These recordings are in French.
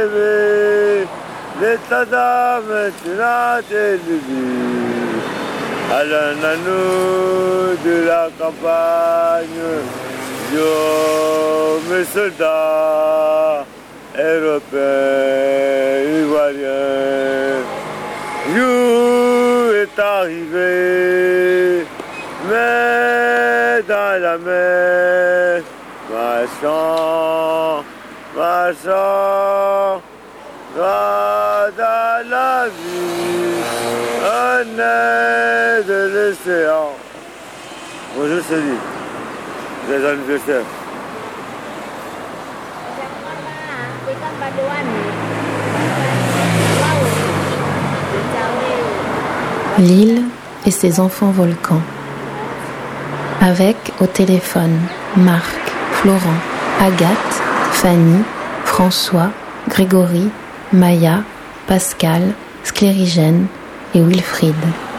l'état d'âme, tu n'as allons-nous de la campagne, yo, mes soldats européens, ivoiriens, you est arrivé, mais dans la mer, marchant, dans la vie, un air de l'océan. Bonjour Céline, les anniversaires. L'île et ses enfants volcans. Avec au téléphone Marc, Florent, Agathe, Fanny, François, Grégory, Maya, Pascal, Sclérigène et Wilfried.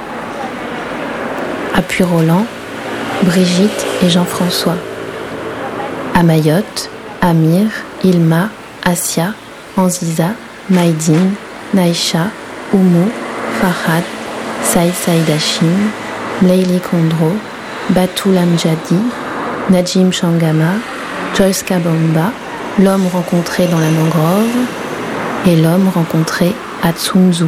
À Puyroland, Brigitte et Jean-François. À Mayotte, Amir, Ilma, Asia, Anziza, Maïdine, Naïcha, Oumou, Farhad, Saïd Saïdachine, Leili Kondro, Batul Amjadi, Najim Changama, Joyce Kabamba, l'homme rencontré dans la mangrove et l'homme rencontré à Tsunzu.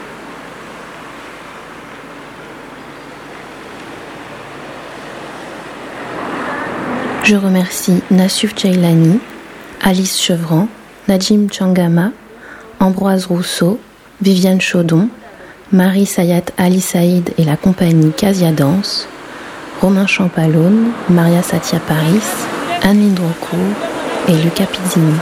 Je remercie Nassuf Djailani, Alice Chevran, Najim Changama, Ambroise Rousseau, Viviane Chaudon, Marie Sayat Ali Saïd et la compagnie Casia Danse, Romain Champalone, Maria Satia Paris, Anne Lindrocourt et Luca Pizzini.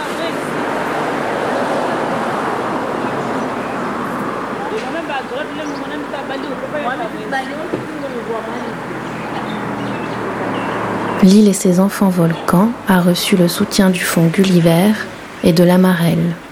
L'île et ses enfants volcans a reçu le soutien du Fonds Gulliver et de l'Amarelle.